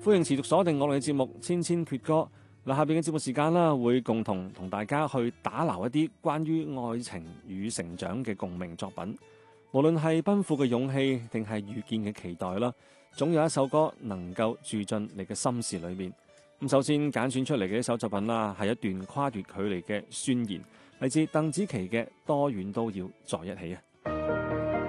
歡迎持續鎖定我哋嘅節目《千千闕歌》。嗱，下邊嘅節目時間啦，會共同大家去打撈一啲關於愛情與成長嘅共鳴作品。無論係奔赴嘅勇氣，定係遇見嘅期待啦，總有一首歌能夠住進你嘅心事裏面。咁首先揀選出嚟嘅一首作品啦，係一段跨越距離嘅宣言，嚟自鄧紫棋嘅《多遠都要在一起》啊！